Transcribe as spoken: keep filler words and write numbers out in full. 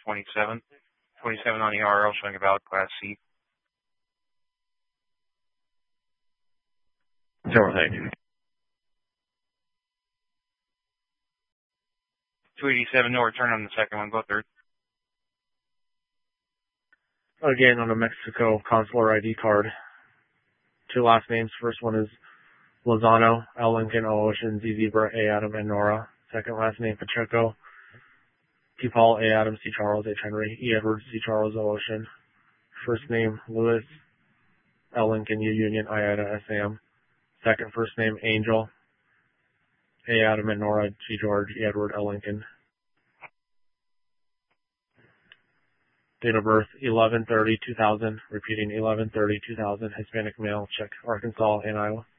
twenty-seven. twenty-seven on the R L showing a valid Class C. Sure, thank you. two eighty-seven, no return on the second one. Go third. Again, on a Mexico consular I D card. Two last names. First one is Lozano, L. Lincoln, O. Ocean, Z. Zebra, A. Adam, and Nora. Second last name, Pacheco, P. Paul, A. Adam, C. Charles, H. Henry, E. Edward, C. Charles, O. Ocean. First name, Lewis, L. Lincoln, U. Union, I. Ida, S. Am. Second first name, Angel, A. Adam, and Nora, G. George, E. Edward, L. Lincoln. Date of birth, eleven thirty two thousand, repeating eleven thirty two thousand, Hispanic male, Czech, Arkansas, and Iowa.